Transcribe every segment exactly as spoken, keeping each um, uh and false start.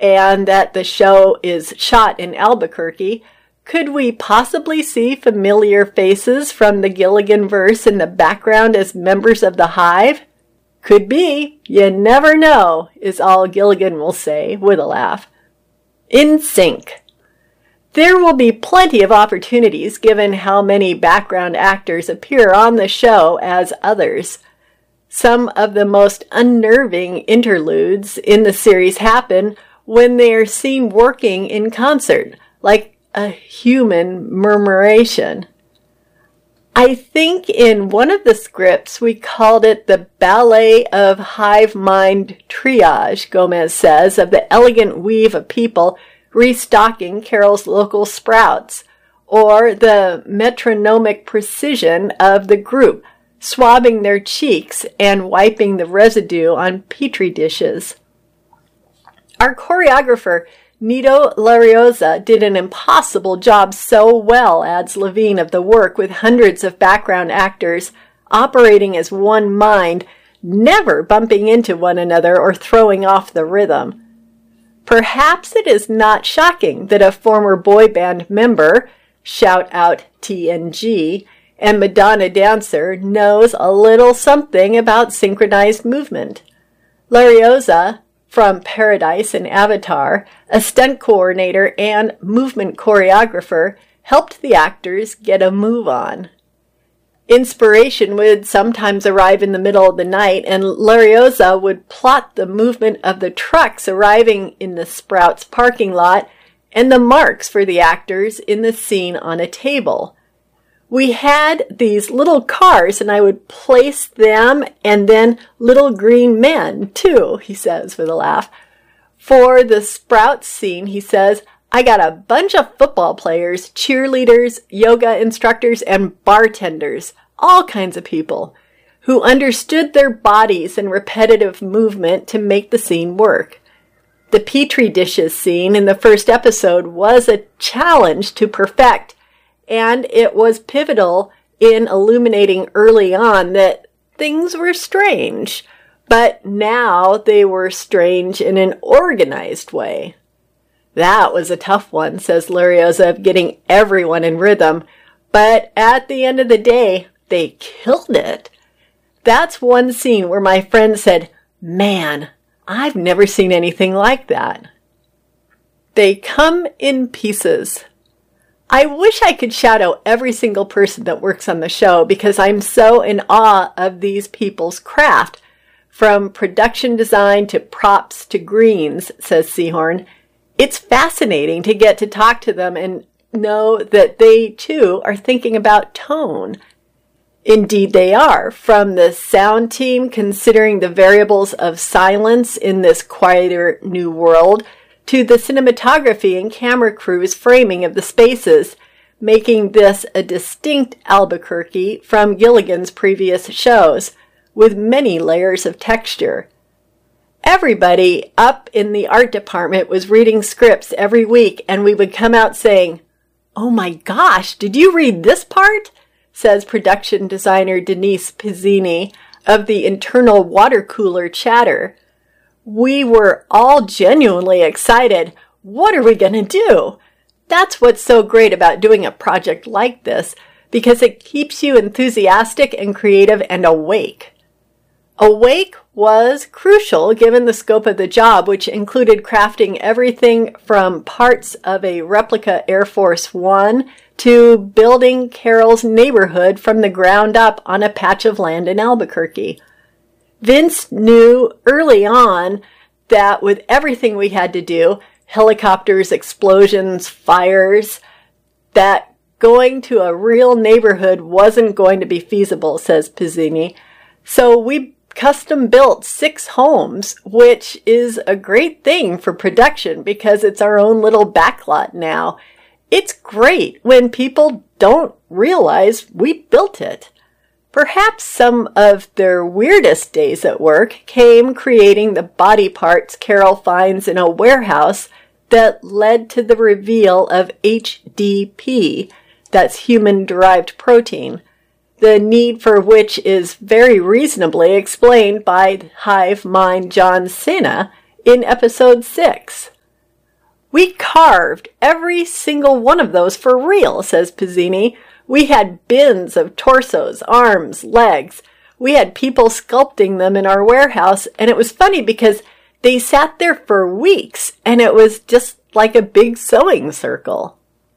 and that the show is shot in Albuquerque, could we possibly see familiar faces from the Gilligan-verse in the background as members of the Hive? Could be. You never know, is all Gilligan will say with a laugh. In sync. There will be plenty of opportunities given how many background actors appear on the show as others. Some of the most unnerving interludes in the series happen when they are seen working in concert, like a human murmuration. I think in one of the scripts we called it the ballet of hive mind triage, Gomez says, of the elegant weave of people restocking Carol's local sprouts, or the metronomic precision of the group swabbing their cheeks and wiping the residue on petri dishes. Our choreographer, Nito Larioza, did an impossible job so well, adds Levine, of the work with hundreds of background actors operating as one mind, never bumping into one another or throwing off the rhythm. Perhaps it is not shocking that a former boy band member, shout out T N G, and Madonna dancer knows a little something about synchronized movement. Larioza, from Paradise and Avatar, a stunt coordinator and movement choreographer, helped the actors get a move on. Inspiration would sometimes arrive in the middle of the night, and Larioza would plot the movement of the trucks arriving in the Sprouts parking lot and the marks for the actors in the scene on a table. We had these little cars, and I would place them and then little green men, too, he says with a laugh. For the Sprouts scene, he says, I got a bunch of football players, cheerleaders, yoga instructors, and bartenders, all kinds of people, who understood their bodies and repetitive movement to make the scene work. The Petri dishes scene in the first episode was a challenge to perfect, and it was pivotal in illuminating early on that things were strange, but now they were strange in an organized way. That was a tough one, says Larioza, of getting everyone in rhythm, but at the end of the day, they killed it. That's one scene where my friend said, man, I've never seen anything like that. They come in pieces. I wish I could shadow every single person that works on the show because I'm so in awe of these people's craft, from production design to props to greens, says Seahorn. It's fascinating to get to talk to them and know that they, too, are thinking about tone. Indeed they are, from the sound team considering the variables of silence in this quieter new world, to the cinematography and camera crew's framing of the spaces, making this a distinct Albuquerque from Gilligan's previous shows, with many layers of texture. Everybody up in the art department was reading scripts every week, and we would come out saying, oh my gosh, did you read this part? Says production designer Denise Pizzini of the internal water cooler chatter. We were all genuinely excited. What are we going to do? That's what's so great about doing a project like this, because it keeps you enthusiastic and creative and awake. Awake was crucial given the scope of the job, which included crafting everything from parts of a replica Air Force One to building Carol's neighborhood from the ground up on a patch of land in Albuquerque. Vince knew early on that with everything we had to do, helicopters, explosions, fires, that going to a real neighborhood wasn't going to be feasible, says Pizzini. So we custom built six homes, which is a great thing for production because it's our own little backlot now. It's great when people don't realize we built it. Perhaps some of their weirdest days at work came creating the body parts Carol finds in a warehouse that led to the reveal of H D P, that's human-derived protein, the need for which is very reasonably explained by hive mind John Cena in episode six. We carved every single one of those for real, says Pizzini. We had bins of torsos, arms, legs. We had people sculpting them in our warehouse, and it was funny because they sat there for weeks, and it was just like a big sewing circle.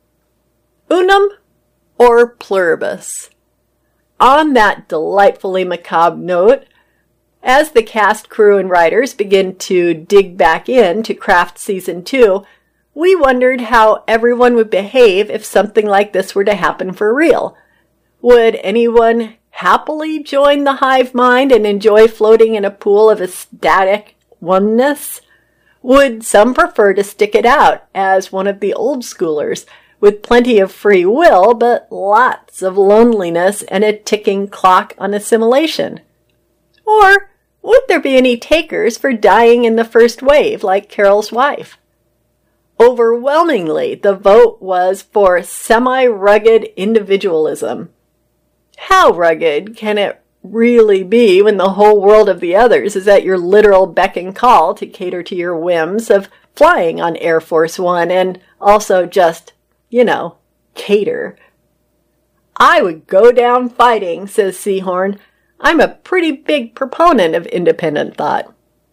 Unum or pluribus? On that delightfully macabre note, as the cast, crew, and writers begin to dig back in to craft season two, we wondered how everyone would behave if something like this were to happen for real. Would anyone happily join the hive mind and enjoy floating in a pool of ecstatic oneness? Would some prefer to stick it out as one of the old schoolers, with plenty of free will but lots of loneliness and a ticking clock on assimilation? Or would there be any takers for dying in the first wave like Carol's wife? Overwhelmingly, the vote was for semi-rugged individualism. How rugged can it really be when the whole world of the others is at your literal beck and call to cater to your whims of flying on Air Force One and also just, you know, cater? I would go down fighting, says Seahorn. I'm a pretty big proponent of independent thought.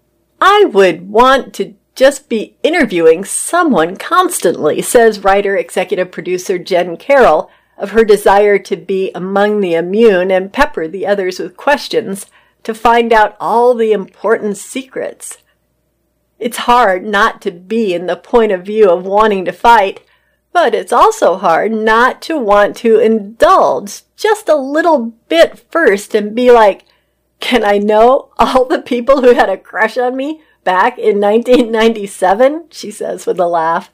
I would want to just be interviewing someone constantly, says writer-executive producer Jen Carroll, of her desire to be among the immune and pepper the others with questions to find out all the important secrets. It's hard not to be in the point of view of wanting to fight, but it's also hard not to want to indulge just a little bit first and be like, can I know all the people who had a crush on me back in nineteen ninety-seven, she says with a laugh.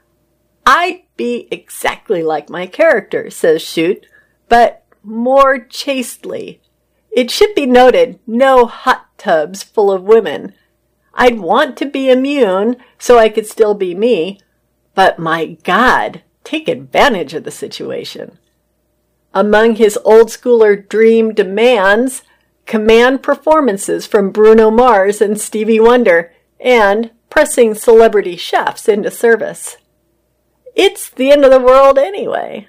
I'd be exactly like my character, says Shute, but more chastely. It should be noted, no hot tubs full of women. I'd want to be immune so I could still be me, but my God, take advantage of the situation. Among his old schooler dream demands, command performances from Bruno Mars and Stevie Wonder, and pressing celebrity chefs into service. It's the end of the world anyway.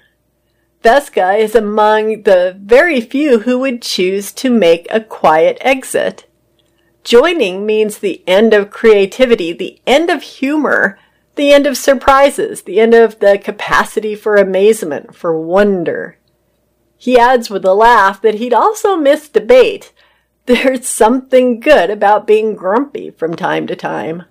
Vesca is among the very few who would choose to make a quiet exit. Joining means the end of creativity, the end of humor, the end of surprises, the end of the capacity for amazement, for wonder. He adds with a laugh that he'd also miss debate. There's something good about being grumpy from time to time.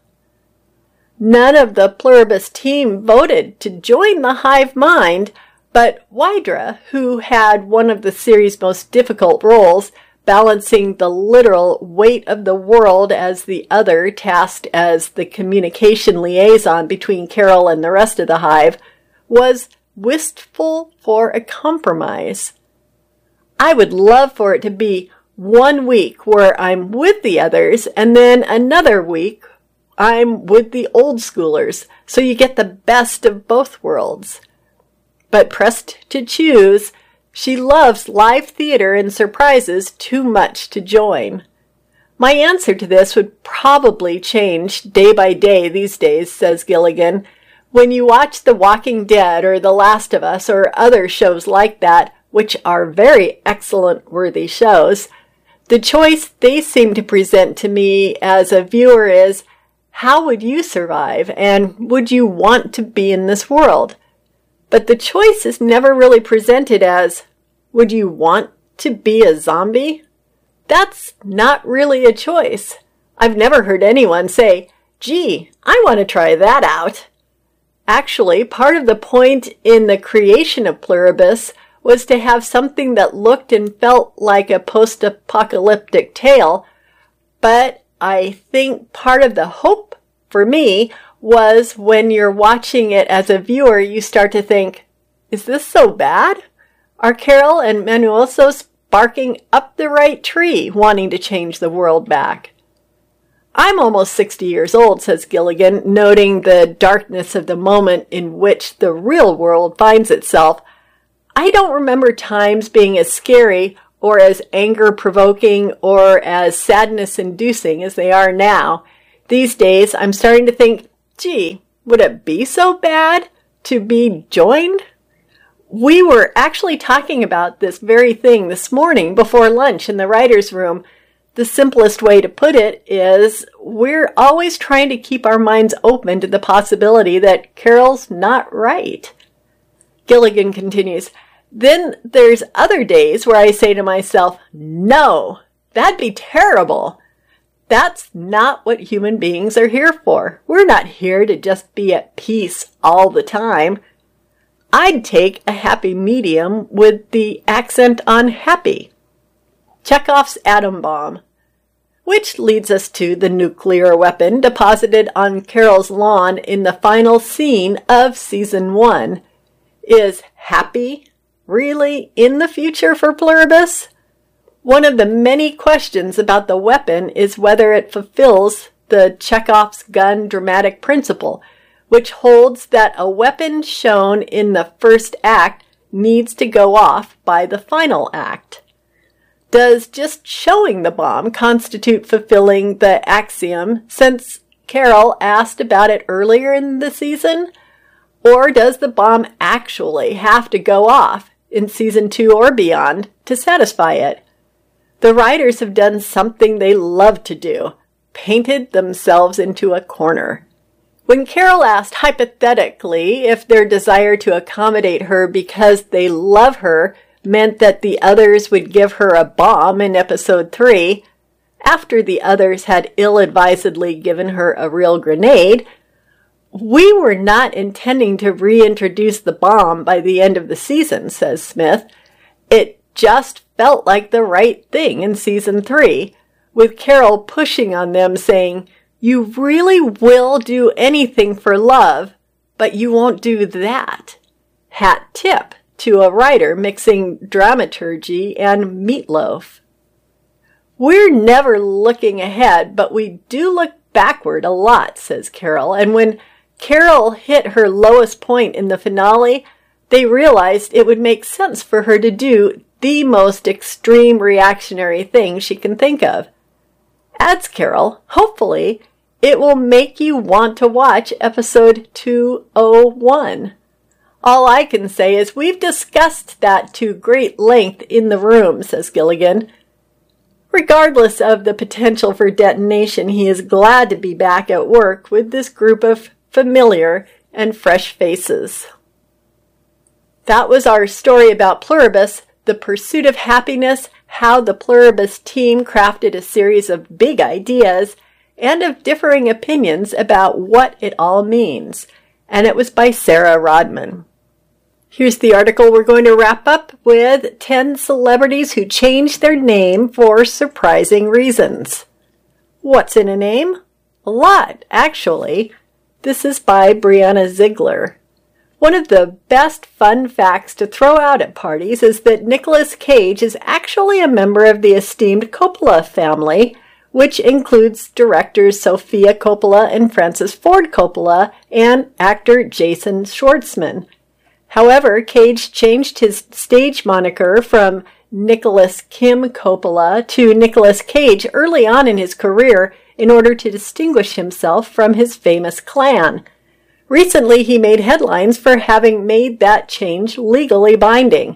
None of the pluribus team voted to join the hive mind, but Wydra, who had one of the series' most difficult roles, balancing the literal weight of the world as the other tasked as the communication liaison between Carol and the rest of the hive, was wistful for a compromise. I would love for it to be one week where I'm with the others and then another week I'm with the old schoolers, so you get the best of both worlds. But pressed to choose, she loves live theater and surprises too much to join. My answer to this would probably change day by day these days, says Gilligan. When you watch The Walking Dead or The Last of Us or other shows like that, which are very excellent worthy shows, the choice they seem to present to me as a viewer is, how would you survive and would you want to be in this world? But the choice is never really presented as, would you want to be a zombie? That's not really a choice. I've never heard anyone say, gee, I want to try that out. Actually, part of the point in the creation of Pluribus was to have something that looked and felt like a post-apocalyptic tale, but I think part of the hope for me was when you're watching it as a viewer, you start to think, is this so bad? Are Carol and Manuoso barking up the right tree, wanting to change the world back? I'm almost sixty years old, says Gilligan, noting the darkness of the moment in which the real world finds itself. I don't remember times being as scary or as anger-provoking or as sadness-inducing as they are now. These days, I'm starting to think, gee, Would it be so bad to be joined? We were actually talking about this very thing this morning before lunch in the writer's room. The simplest way to put it is we're always trying to keep our minds open to the possibility that Carol's not right. Gilligan continues, then there's other days where I say to myself, no, that'd be terrible. That's not what human beings are here for. We're not here to just be at peace all the time. I'd take a happy medium with the accent on happy. Chekhov's atom bomb, which leads us to the nuclear weapon deposited on Carol's lawn in the final scene of season one. Is happy really in the future for Pluribus? One of the many questions about the weapon is whether it fulfills the Chekhov's gun dramatic principle, which holds that a weapon shown in the first act needs to go off by the final act. Does just showing the bomb constitute fulfilling the axiom, since Carol asked about it earlier in the season? Or does the bomb actually have to go off in season two or beyond to satisfy it? The writers have done something they love to do, painted themselves into a corner. When Carol asked hypothetically if their desire to accommodate her because they love her meant that the others would give her a bomb in episode three, after the others had ill-advisedly given her a real grenade, we were not intending to reintroduce the bomb by the end of the season, says Smith. It just felt like the right thing in season three, with Carol pushing on them saying, you really will do anything for love, but you won't do that. Hat tip to a writer mixing dramaturgy and meatloaf. We're never looking ahead, but we do look backward a lot, says Carol. And when Carol hit her lowest point in the finale, they realized it would make sense for her to do the most extreme reactionary thing she can think of. Adds Carol, hopefully, it will make you want to watch episode two oh one. All I can say is we've discussed that to great length in the room, says Gilligan. Regardless of the potential for detonation, he is glad to be back at work with this group of familiar and fresh faces. That was our story about Pluribus, the pursuit of happiness, how the Pluribus team crafted a series of big ideas and of differing opinions about what it all means. And it was by Sarah Rodman. Here's the article we're going to wrap up with ten celebrities who changed their name for surprising reasons. What's in a name? A lot, actually. This is by Brianna Ziegler. One of the best fun facts to throw out at parties is that Nicolas Cage is actually a member of the esteemed Coppola family, which includes directors Sofia Coppola and Francis Ford Coppola and actor Jason Schwartzman. However, Cage changed his stage moniker from Nicholas Kim Coppola to Nicolas Cage early on in his career in order to distinguish himself from his famous clan. Recently, he made headlines for having made that change legally binding.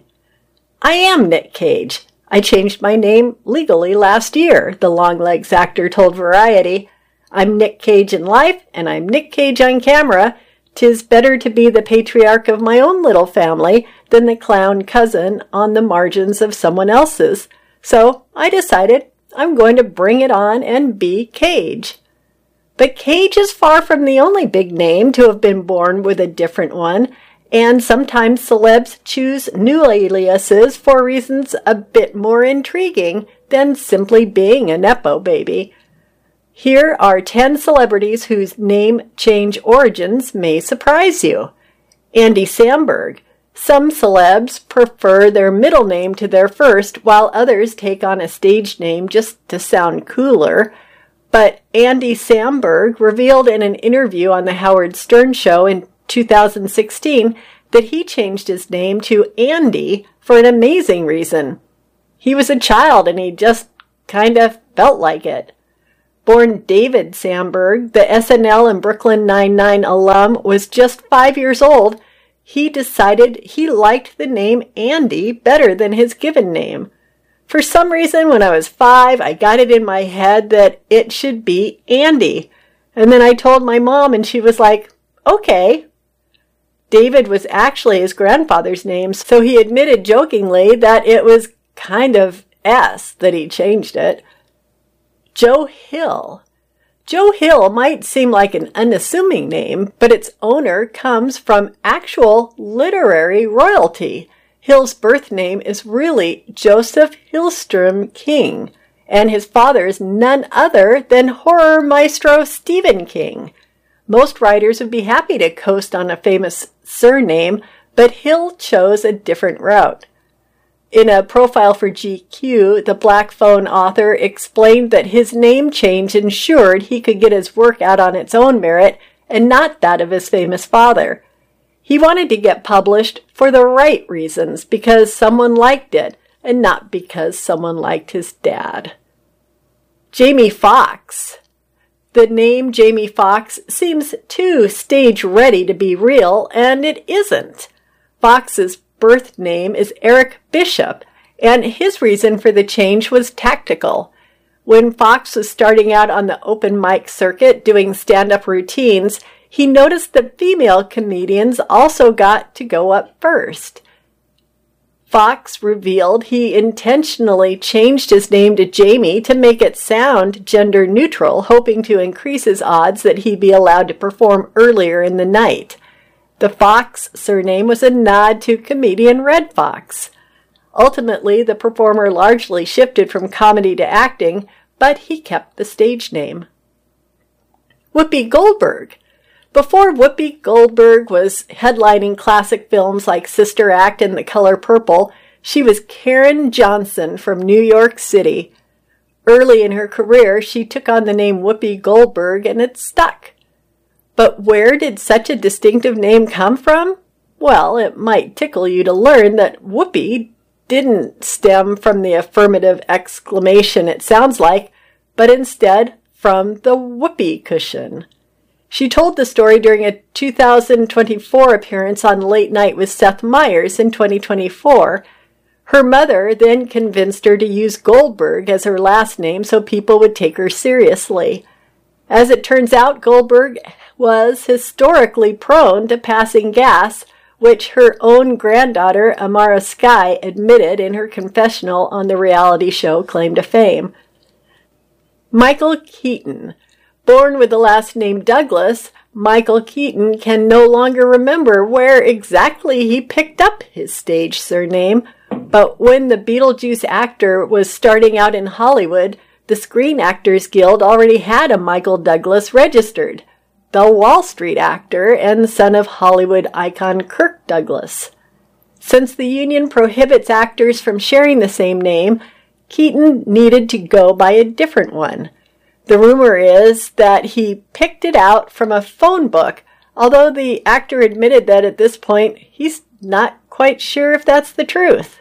I am Nick Cage. I changed my name legally last year, the Longlegs actor told Variety. I'm Nick Cage in life, and I'm Nick Cage on camera. 'Tis better to be the patriarch of my own little family than the clown cousin on the margins of someone else's. So I decided I'm going to bring it on and be Cage. But Cage is far from the only big name to have been born with a different one, and sometimes celebs choose new aliases for reasons a bit more intriguing than simply being a Nepo baby. Here are ten celebrities whose name change origins may surprise you. Andy Samberg. Some celebs prefer their middle name to their first, while others take on a stage name just to sound cooler. But Andy Samberg revealed in an interview on the Howard Stern Show in two thousand sixteen that he changed his name to Andy for an amazing reason. He was a child and he just kind of felt like it. Born David Sandberg, the S N L and Brooklyn Nine-Nine alum, was just five years old. He decided he liked the name Andy better than his given name. For some reason, when I was five, I got it in my head that it should be Andy. And then I told my mom, and she was like, okay. David was actually his grandfather's name, so he admitted jokingly that it was kind of S that he changed it. Joe Hill. Joe Hill might seem like an unassuming name, but its owner comes from actual literary royalty. Hill's birth name is really Joseph Hillstrom King, and his father is none other than horror maestro Stephen King. Most writers would be happy to coast on a famous surname, but Hill chose a different route. In a profile for G Q, the Black Phone author explained that his name change ensured he could get his work out on its own merit and not that of his famous father. He wanted to get published for the right reasons, because someone liked it, and not because someone liked his dad. Jamie Foxx. The name Jamie Foxx seems too stage-ready to be real, and it isn't. Foxx's birth name is Eric Bishop, and his reason for the change was tactical. When Foxx was starting out on the open mic circuit doing stand-up routines, he noticed that female comedians also got to go up first. Foxx revealed he intentionally changed his name to Jamie to make it sound gender neutral, hoping to increase his odds that he'd be allowed to perform earlier in the night. The Foxx surname was a nod to comedian Redd Foxx. Ultimately, the performer largely shifted from comedy to acting, but he kept the stage name. Whoopi Goldberg. Before Whoopi Goldberg was headlining classic films like Sister Act and The Color Purple, she was Karen Johnson from New York City. Early in her career, she took on the name Whoopi Goldberg, and it stuck. But where did such a distinctive name come from? Well, it might tickle you to learn that Whoopi didn't stem from the affirmative exclamation it sounds like, but instead from the whoopee cushion. She told the story during a two thousand twenty-four appearance on Late Night with Seth Meyers in twenty twenty-four. Her mother then convinced her to use Goldberg as her last name so people would take her seriously. As it turns out, Goldberg was historically prone to passing gas, which her own granddaughter, Amara Sky, admitted in her confessional on the reality show Claim to Fame. Michael Keaton. Born with the last name Douglas, Michael Keaton can no longer remember where exactly he picked up his stage surname, but when the Beetlejuice actor was starting out in Hollywood, the Screen Actors Guild already had a Michael Douglas registered, the Wall Street actor and son of Hollywood icon Kirk Douglas. Since the union prohibits actors from sharing the same name, Keaton needed to go by a different one. The rumor is that he picked it out from a phone book, although the actor admitted that at this point he's not quite sure if that's the truth.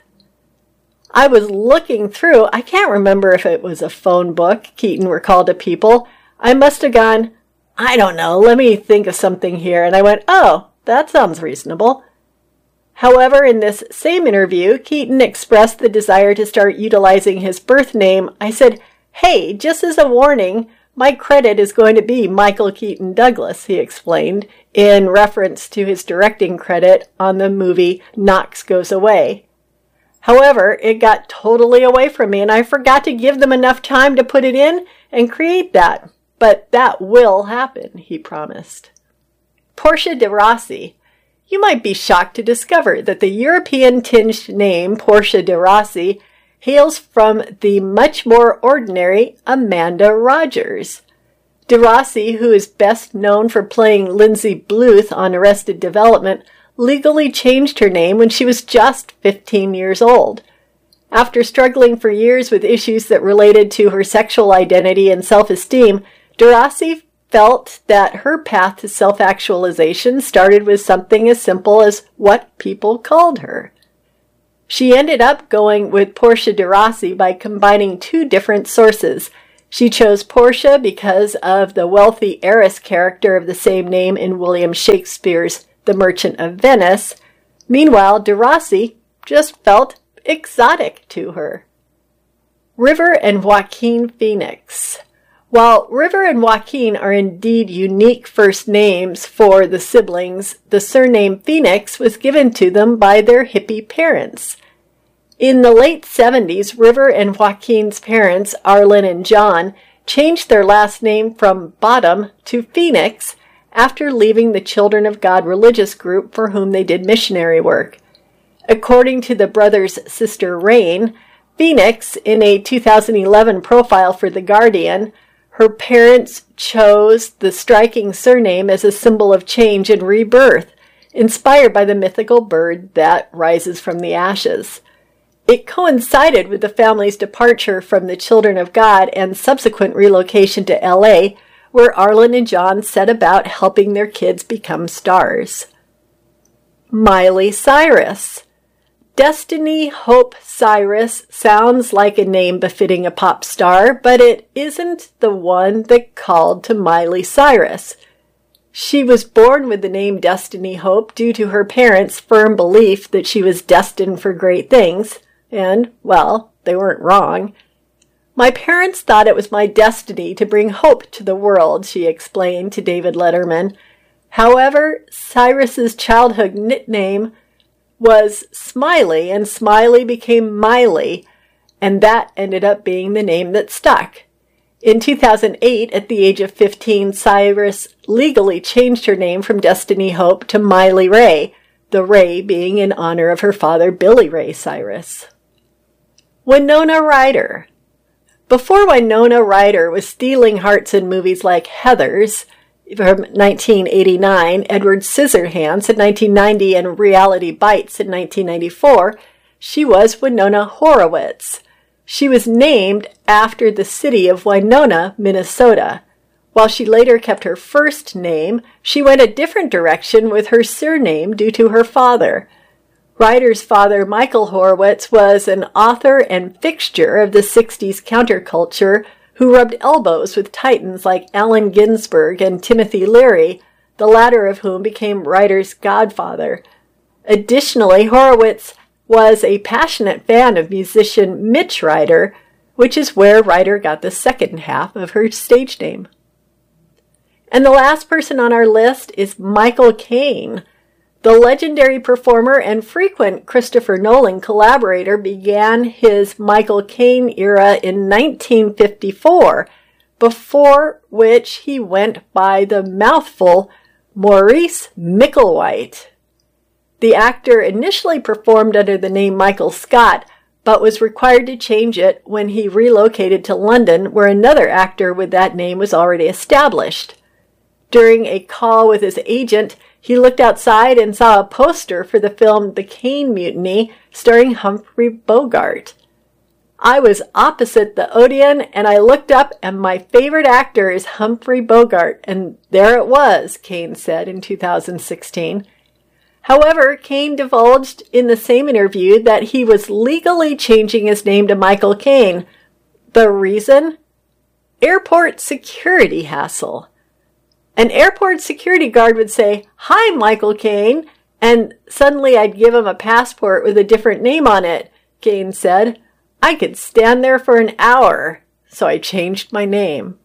I was looking through, I can't remember if it was a phone book, Keaton recalled to People. I must have gone, I don't know, let me think of something here. And I went, oh, that sounds reasonable. However, in this same interview, Keaton expressed the desire to start utilizing his birth name. I said, hey, just as a warning, my credit is going to be Michael Keaton Douglas, he explained, in reference to his directing credit on the movie Knox Goes Away. However, it got totally away from me, and I forgot to give them enough time to put it in and create that. But that will happen, he promised. Portia de Rossi. You might be shocked to discover that the European-tinged name Portia de Rossi hails from the much more ordinary Amanda Rogers. De Rossi, who is best known for playing Lindsay Bluth on Arrested Development, legally changed her name when she was just fifteen years old. After struggling for years with issues that related to her sexual identity and self-esteem, De Rossi felt that her path to self-actualization started with something as simple as what people called her. She ended up going with Portia de Rossi by combining two different sources. She chose Portia because of the wealthy heiress character of the same name in William Shakespeare's The Merchant of Venice. Meanwhile, De Rossi just felt exotic to her. River and Joaquin Phoenix. While River and Joaquin are indeed unique first names for the siblings, the surname Phoenix was given to them by their hippie parents. In the late seventies, River and Joaquin's parents, Arlen and John, changed their last name from Bottom to Phoenix after leaving the Children of God religious group for whom they did missionary work. According to the brothers' sister Rain, Phoenix, in a two thousand eleven profile for The Guardian, her parents chose the striking surname as a symbol of change and rebirth, inspired by the mythical bird that rises from the ashes. It coincided with the family's departure from the Children of God and subsequent relocation to L A, where Arlen and John set about helping their kids become stars. Miley Cyrus. Destiny Hope Cyrus sounds like a name befitting a pop star, but it isn't the one that called to Miley Cyrus. She was born with the name Destiny Hope due to her parents' firm belief that she was destined for great things, and, well, they weren't wrong. My parents thought it was my destiny to bring hope to the world, she explained to David Letterman. However, Cyrus's childhood nickname was Smiley, and Smiley became Miley, and that ended up being the name that stuck. In two thousand eight, at the age of fifteen, Cyrus legally changed her name from Destiny Hope to Miley Ray, the Ray being in honor of her father, Billy Ray Cyrus. Winona Ryder. Before Winona Ryder was stealing hearts in movies like Heathers from nineteen eighty-nine, Edward Scissorhands in nineteen ninety, and Reality Bites in nineteen ninety-four, she was Winona Horowitz. She was named after the city of Winona, Minnesota. While she later kept her first name, she went a different direction with her surname due to her father. Ryder's father, Michael Horowitz, was an author and fixture of the sixties counterculture who rubbed elbows with titans like Allen Ginsberg and Timothy Leary, the latter of whom became Ryder's godfather. Additionally, Horowitz was a passionate fan of musician Mitch Ryder, which is where Ryder got the second half of her stage name. And the last person on our list is Michael Caine. The legendary performer and frequent Christopher Nolan collaborator began his Michael Caine era in nineteen fifty-four, before which he went by the mouthful Maurice Micklewhite. The actor initially performed under the name Michael Scott, but was required to change it when he relocated to London, where another actor with that name was already established. During a call with his agent, he looked outside and saw a poster for the film The Caine Mutiny, starring Humphrey Bogart. I was opposite the Odeon, and I looked up, and my favorite actor is Humphrey Bogart, and there it was, Caine said in two thousand sixteen. However, Caine divulged in the same interview that he was legally changing his name to Michael Caine. The reason? Airport security hassle. An airport security guard would say, "Hi, Michael Caine," and suddenly I'd give him a passport with a different name on it, Caine said. I could stand there for an hour, so I changed my name.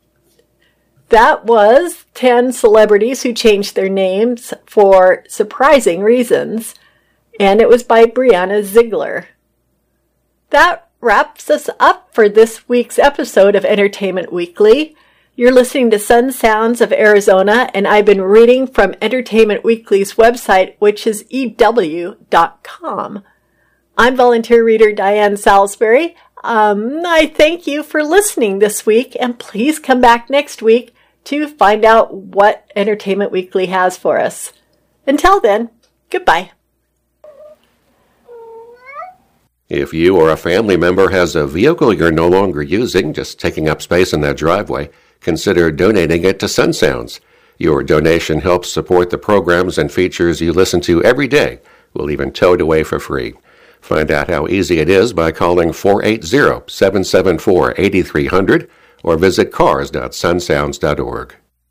That was ten celebrities who changed their names for surprising reasons, and it was by Brianna Ziegler. That wraps us up for this week's episode of Entertainment Weekly. You're listening to Sun Sounds of Arizona, and I've been reading from Entertainment Weekly's website, which is e w dot com. I'm volunteer reader Diane Salisbury. Um, I thank you for listening this week, and please come back next week to find out what Entertainment Weekly has for us. Until then, goodbye. If you or a family member has a vehicle you're no longer using, just taking up space in that driveway, consider donating it to Sun Sounds. Your donation helps support the programs and features you listen to every day. We'll even tow it away for free. Find out how easy it is by calling four eight zero, seven seven four, eight three zero zero or visit cars dot sun sounds dot org.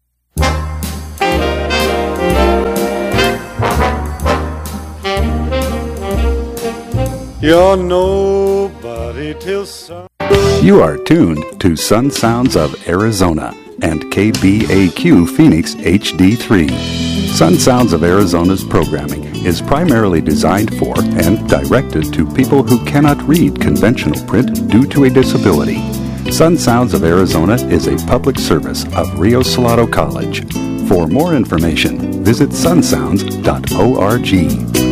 You're nobody till sun. You are tuned to Sun Sounds of Arizona and K B A Q Phoenix H D three. Sun Sounds of Arizona's programming is primarily designed for and directed to people who cannot read conventional print due to a disability. Sun Sounds of Arizona is a public service of Rio Salado College. For more information, visit sun sounds dot org.